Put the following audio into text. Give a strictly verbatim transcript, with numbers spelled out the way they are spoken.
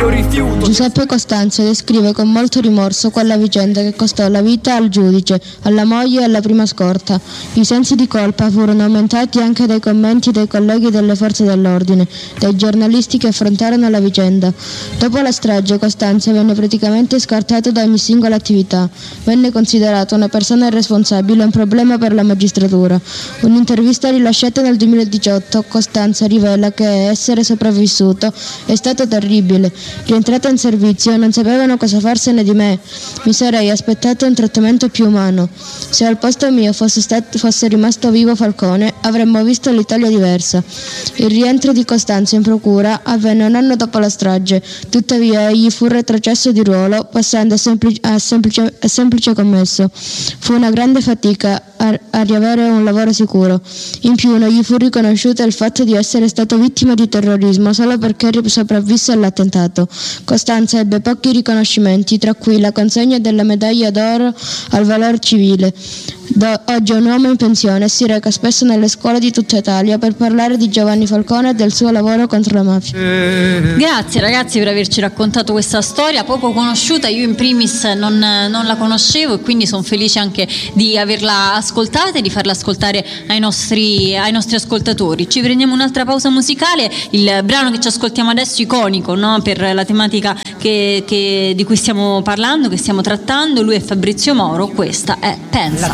io rifiuto. Giuseppe Costanzo descrive con molto rimorso quella vicenda che costò la vita al giudice, alla moglie e alla prima scorta. I sensi di colpa furono aumentati anche dai commenti dei colleghi delle forze dell'ordine, dai giornalisti che affrontarono la vicenda. Dopo la strage Costanzo venne praticamente scartato da ogni singola attività. Venne considerato una persona irresponsabile e un problema per la magistratura. Un'intervista rilasciata nel duemiladiciotto, Costanzo rivela che essere sopravvissuto è stato terribile. Rientrata in servizio non sapevano cosa farsene di me. Mi sarei aspettato un trattamento più umano. Se al posto mio fosse, stato, fosse rimasto vivo Falcone, avremmo visto l'Italia diversa. Il rientro di Costanzo in procura avvenne un anno dopo la strage. Tuttavia egli fu retrocesso di ruolo, passando a, semplice, a, semplice, a semplice commesso. Fu una grande fatica a, a riavere un lavoro sicuro. In più non gli fu riconosciuto il fatto di essere stato vittima di terrorismo solo perché sopravvisse all'attentato. Costanzo ebbe pochi riconoscimenti, tra cui la consegna della medaglia d'oro al valor civile. Da, oggi è un uomo in pensione e si reca spesso nelle scuole di tutta Italia per parlare di Giovanni Falcone e del suo lavoro contro la mafia. Grazie ragazzi per averci raccontato questa storia poco conosciuta. Io in primis non, non la conoscevo e quindi sono felice anche di averla ascoltata e di farla ascoltare ai nostri, ai nostri ascoltatori. Ci prendiamo un'altra pausa musicale. Il brano che ci ascoltiamo adesso, iconico, no? Per la tematica che, che, di cui stiamo parlando, che stiamo trattando. Lui è Fabrizio Moro, questa è Pensa.